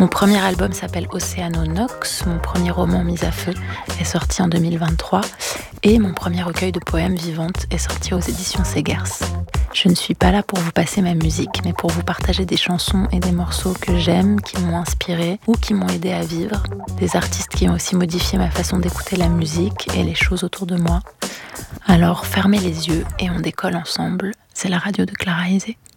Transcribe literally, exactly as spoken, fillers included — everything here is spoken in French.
Mon premier album s'appelle Océanonox, mon premier roman Mise à feu est sorti en deux mille vingt-trois et mon premier recueil de poèmes Vivante est sorti aux éditions Segers. Je ne suis pas là pour vous passer ma musique, mais pour vous partager des chansons et des morceaux que j'aime, qui m'ont inspiré ou qui m'ont aidé à vivre, des artistes qui ont aussi modifié ma façon d'écouter la musique et les choses autour de moi. Alors fermez les yeux et on décolle ensemble, c'est la radio de Clara Isé.